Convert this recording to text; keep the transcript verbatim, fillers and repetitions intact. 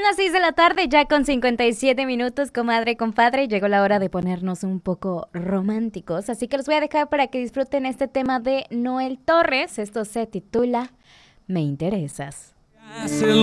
las seis de la tarde, ya con cincuenta y siete minutos, comadre, compadre. Llegó la hora de ponernos un poco románticos, así que los voy a dejar para que disfruten este tema de Noel Torres. Esto se titula Me Interesas. Hace lo